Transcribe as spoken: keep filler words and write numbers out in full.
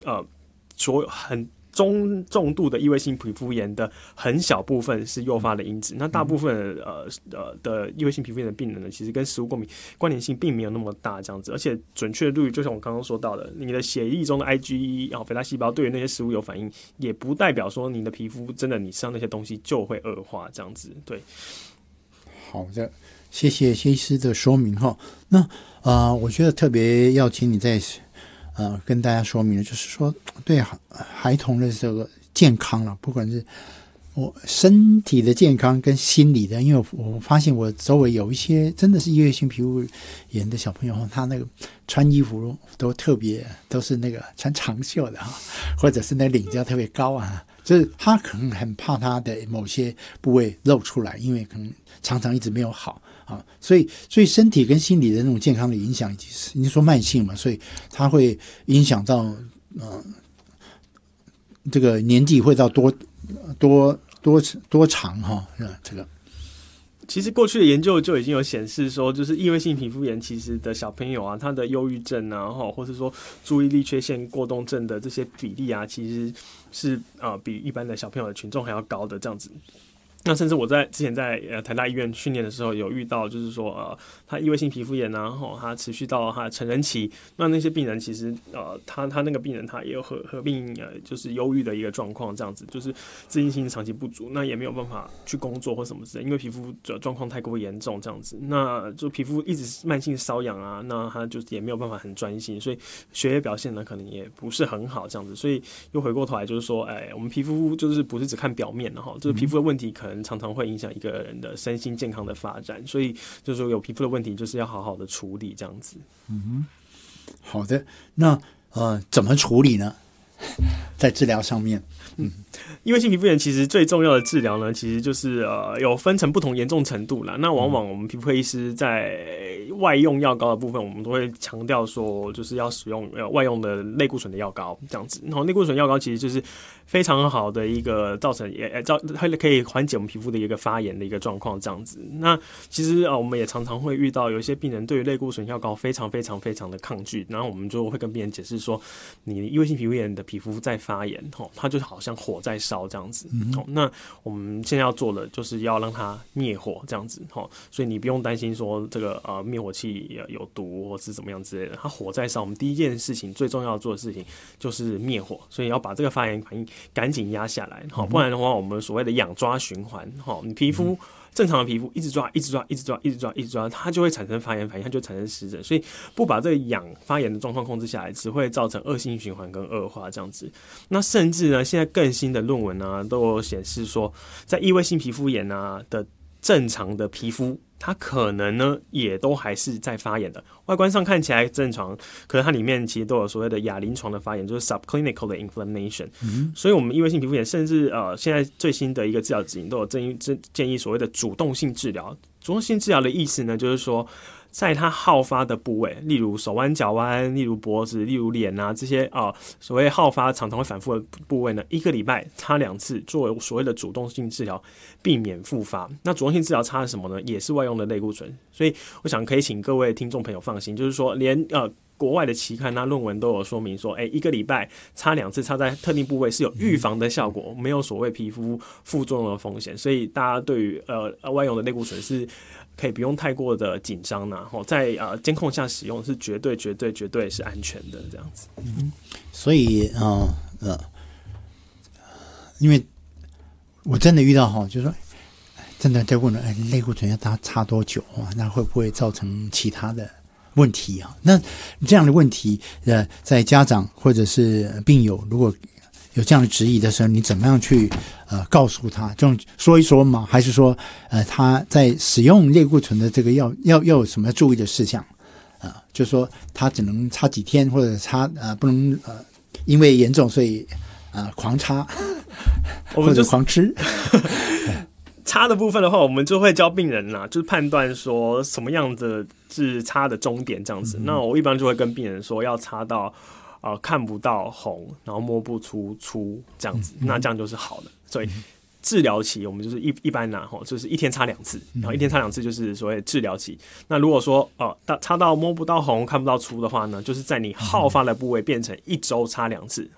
呃所有很中重度的异位性皮肤炎的很小部分是诱发的因子，那大部分呃呃的异位性皮肤炎的病人呢，其实跟食物过敏关联性并没有那么大这样子，而且准确率就像我刚刚说到的，你的血液中的 IgE 啊、哦、肥大细胞对于那些食物有反应，也不代表说你的皮肤真的你吃上那些东西就会恶化这样子。对， 好的，谢谢谢医师的说明哈。那呃，我觉得特别要请你再呃跟大家说明的，就是说对孩童的这个健康了，不管是我身体的健康跟心理的，因为我发现我周围有一些真的是异位性皮肤炎的小朋友，他那个穿衣服都特别都是那个穿长袖的哈，或者是那领子要特别高啊，就是他可能很怕他的某些部位露出来，因为可能常常一直没有好啊，所以所以身体跟心理的那种健康的影响，你说慢性嘛，所以它会影响到呃这个年纪会到多多多多长哈？这个其实过去的研究就已经有显示说，就是异位性皮肤炎其实的小朋友啊，他的忧郁症啊，或者说注意力缺陷过动症的这些比例啊，其实是呃比一般的小朋友的群众还要高的这样子。那甚至我在之前在呃台大医院训练的时候，有遇到就是说呃他异位性皮肤炎啊，吼他持续到他的成人期，那那些病人其实呃他他那个病人他也有合合并呃就是忧郁的一个状况，这样子就是自信心长期不足，那也没有办法去工作或什么之类，因为皮肤的状况太过严重这样子，那就皮肤一直慢性瘙痒啊，那他就是也没有办法很专心，所以学业表现呢可能也不是很好这样子，所以又回过头来就是说，哎，我们皮肤就是不是只看表面的哈，就是皮肤的问题可能常常会影响一个人的身心健康的发展，所以就是说有皮肤的问题就是要好好的处理这样子。 嗯，好的，那呃怎么处理呢？在治疗上面，嗯， 异位性皮肤炎其实最重要的治疗呢，其实就是呃有分成不同严重程度啦。那往往我们皮肤科医师在外用药膏的部分，我们都会强调说，就是要使用呃外用的类固醇的药膏这样子。然后类固醇药膏其实就是非常好的一个造成也造可以缓解我们皮肤的一个发炎的一个状况这样子。那其实呃我们也常常会遇到有一些病人对于类固醇药膏非常非常非常的抗拒，然后我们就会跟病人解释说，你异位性皮肤炎的皮肤在发炎，它就好像火在烧这样子。嗯、那我们现在要做的就是要让它灭火这样子，所以你不用担心说这个呃灭火器有毒或是怎么样之类的，它火在烧，我们第一件事情最重要做的事情就是灭火，所以要把这个发炎反应赶紧压下来，不然的话我们所谓的痒抓循环，你皮肤正常的皮肤一直抓一直抓一直抓一直抓一直抓，它就会产生发炎反应，它就会产生湿疹，所以不把这个痒发炎的状况控制下来，只会造成恶性循环跟恶化这样子。那甚至呢，现在更新的论文啊都有显示说，在异位性皮肤炎啊的正常的皮肤，它可能呢也都还是在发炎的，外观上看起来正常，可是它里面其实都有所谓的亚临床的发炎，就是 subclinical 的 inflammation、嗯、所以我们异位性皮肤炎甚至呃现在最新的一个治疗指引都有建议建议所谓的主动性治疗。主动性治疗的意思呢，就是说在它好发的部位，例如手弯、脚弯，例如脖子，例如脸啊，这些啊、呃、所谓好发常常会反复的部位呢，一个礼拜擦两次，作为所谓的主动性治疗，避免复发。那主动性治疗擦的什么呢？也是外用的类固醇。所以我想可以请各位听众朋友放心，就是说连呃。国外的期刊啊、论文都有说明说，哎，一个礼拜擦两次，擦在特定部位是有预防的效果，没有所谓皮肤副作用的风险。所以大家对于呃外用的类固醇是可以不用太过的紧张呐，在呃监控下使用是绝对绝对绝对是安全的这样子。 嗯，所以呃呃，因为我真的遇到哈，就是说真的在问了，哎，类固醇要擦擦多久啊？那会不会造成其他的问题啊？那这样的问题，呃，在家长或者是病友如果有这样的质疑的时候，你怎么样去呃告诉他？这种说一说吗？还是说呃他在使用类固醇的这个要要要有什么注意的事项？啊、呃，就说他只能擦几天，或者擦呃不能呃因为严重所以呃狂擦，或者狂吃。 擦的部分的话，我们就会教病人啦，就是判断说什么样的是擦的终点这样子。嗯、那我一般就会跟病人说，要擦到呃看不到红，然后摸不出粗这样子，嗯、那这样就是好的。所以治疗期我们就是一一般啦，就是一天擦两次，然后一天擦两次就是所谓的治疗期。那如果说呃擦到摸不到红、看不到粗的话呢，就是在你好发的部位变成一周擦两次，